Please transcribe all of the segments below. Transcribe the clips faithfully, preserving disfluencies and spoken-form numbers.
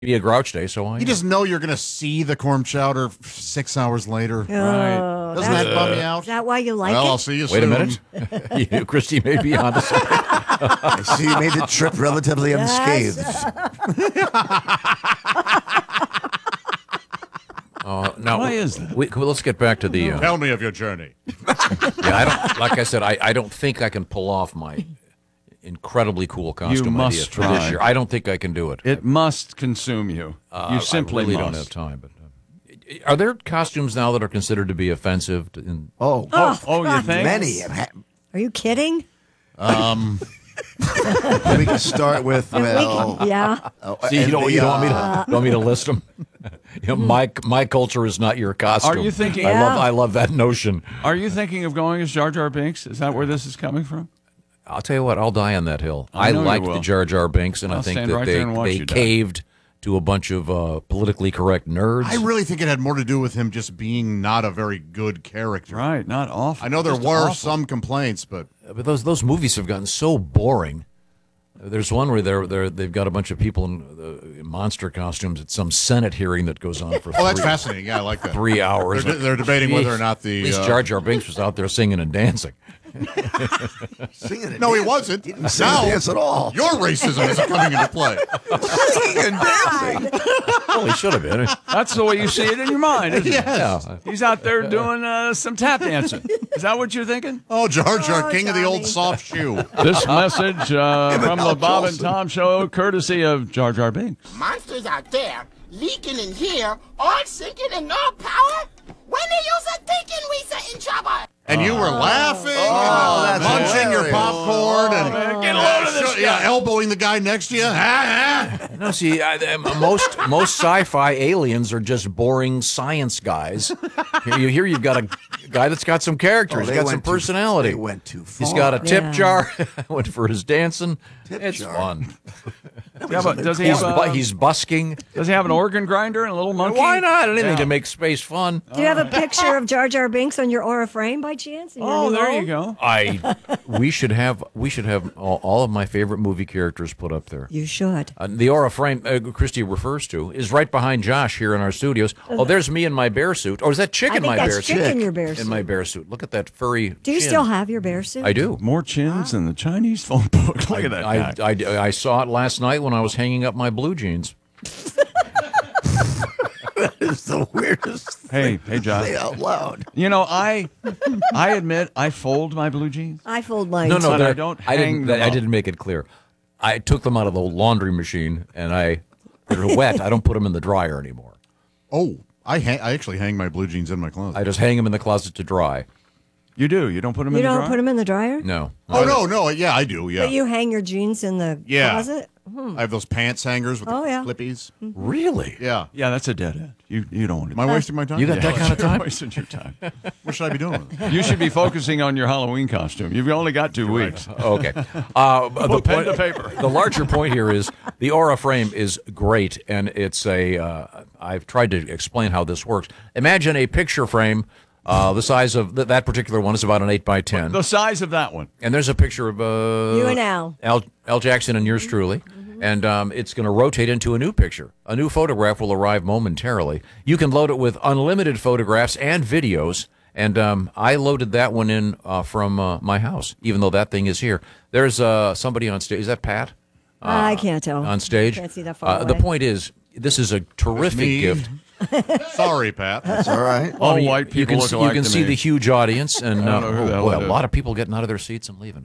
be a Grouch Day, so I. You just know you're going to see the corn chowder six hours later. Oh, Right. Doesn't that bum you out? Is that why you like well, it? I'll see you Wait soon. a minute. you, Christy may be on to something. I see you made the trip relatively unscathed. Uh, now, Why is that? We, well, let's get back to the. Uh, Tell me of your journey. yeah, I don't. Like I said, I, I don't think I can pull off my incredibly cool costume must idea for try. this year. I don't think I can do it. It must consume you. Uh, you simply I really must. don't have time. But uh, are there costumes now that are considered to be offensive? To, in, Oh, Oh, oh, you think? many. have ha- Are you kidding? Um, we can start with, well... Yeah. oh, See, you and don't, the, you don't want me uh, to you want me to list them. You know, my my culture is not your costume. Are you thinking- I love Yeah. I love that notion. Are you thinking of going as Jar Jar Binks? Is that where this is coming from? I'll tell you what. I'll die on that hill. I I, know you liked will. the Jar Jar Binks, and I I'll think stand that right they there and watch they you die. caved to a bunch of uh, politically correct nerds. I really think it had more to do with him just being not a very good character. Right, not awful. I know there Just were awful. some complaints, but But those those movies have gotten so boring. There's one where they're, they're they've got a bunch of people in, uh, in monster costumes at some Senate hearing that goes on for oh, that's three, fascinating. Yeah, I like that. three hours. They're, they're debating Jeez. whether or not the At least uh, Jar Jar Binks was out there singing and dancing. Singing and No, he dancing. wasn't. He didn't sing Now, and dance at all. Your racism is coming into play. Singing and dancing. Well, he should have been. That's the way you see it in your mind, isn't Yes. it? He's out there doing uh, some tap dancing. Is that what you're thinking? Oh, Jar Jar, Oh, king of the old Tommy. soft shoe. This message uh, from the Al Bob and Jolson. Tom Show, courtesy of Jar Jar Binks. Monsters out there, leaking in here, all sinking and no power? When they use a thinking, we set in trouble. And you were laughing Oh, and that's munching your hilarious. popcorn and man, get a load of this yeah, elbowing the guy next to you. Ah, ah. No, see, I, I- most most sci-fi aliens are just boring science guys. Here, you hear you've got a guy that's got some character. Oh, He's they got went some too- personality. they went too far. He's got a tip Yeah. jar. Went for his dancing. Tip it's jar. fun. Yeah, but does he He's, have bu- a, he's busking. does he have an organ grinder and a little monkey? Why not? Anything Yeah. to make space fun. Do you have a picture of Jar Jar Binks on your aura frame by chance? in your Oh, new there home? you go. I. We should have. We should have all, all of my favorite movie characters put up there. You should. Uh, the aura frame uh, Christy refers to is right behind Josh here in our studios. Oh, there's me in my bear suit. Or is that chick I in think my that's bear chick suit? in your bear suit. In my bear suit. Look at that furry. Do you chin. still have your bear suit? I do. More chins than the Chinese phone book. Look at that I, guy. I, I, I saw it last night when I was hanging up my blue jeans. It's the weirdest Hey, hey, thing Josh. out loud. You know, I I admit I fold my blue jeans. I fold mine. No, no, But I they're- don't I hang didn't. them I up. didn't make it clear. I took them out of the laundry machine and I. They're wet. I don't put them in the dryer anymore. Oh, I ha- I actually hang my blue jeans in my closet. I just hang them in the closet to dry. You do. You don't put them You in the don't dryer? put them in the dryer? No. oh no, no, yeah, I do. Yeah, But you hang your jeans in the Yeah. closet? I have those pants hangers with Oh, the yeah. clippies. Really? Yeah, Yeah, that's a dead end. You you don't want to am I wasting my time? You got that kind of You're time? wasting your time. What should I be doing with it? You should be focusing on your Halloween costume. You've only got two weeks. Okay. Uh, the Put pen point, to paper. The larger point here is the aura frame is great, and it's a. Uh, I've tried to explain how this works. Imagine a picture frame. Uh, the size of th- that particular one is about an eight by ten, The size of that one. and there's a picture of uh, You and Al. Al, Al Jackson and yours truly, and um, it's going to rotate into a new picture. A new photograph will arrive momentarily. You can load it with unlimited photographs and videos, and um, I loaded that one in uh, from uh, my house, even though that thing is here. There's uh, somebody on stage. Is that Pat I can't tell. on stage? Can't see that far Uh, the away. point is, this is a terrific me. gift. Sorry, Pat. It's all right. All you- white you people can look see, alike you can to see me. the huge audience, and uh, know who the oh, hell boy, it a is. lot of people getting out of their seats and leaving.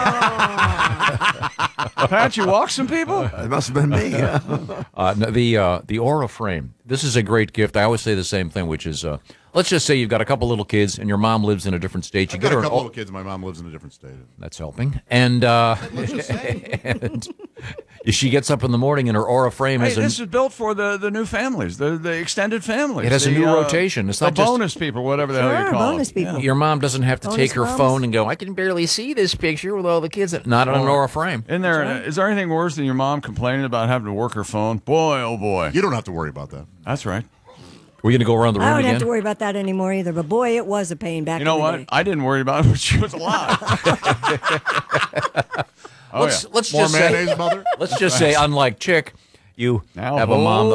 Pat, you walk some people? It must have been me. Yeah. Uh, no, the uh, the aura frame. This is a great gift. I always say the same thing, which is, uh, let's just say you've got a couple little kids, and your mom lives in a different state. You I've get got her a an couple au- little kids. My mom lives in a different state. That's helping. And, uh, and she gets up in the morning, and her aura frame Hey, has a, this is built for the, the new families, the the extended families. It has a the, new uh, rotation. It's the not just- bonus people, whatever the hell you Sure, call bonus them. people. your mom doesn't have to Bonus take her moms. phone and go, I can barely see this picture with all the kids. Not on an aura frame. In there, is there anything worse than your mom complaining about having to work her phone? Boy, oh boy. You don't have to worry about that. That's right. We're going to go around the I room don't again. have to worry about that anymore either. But boy, it was a pain back You know in the what? day. I didn't worry about it when she was alive. oh, let's yeah. let's More just say, mayonnaise, mother? let's just say, unlike Chick, you Now have a mom hold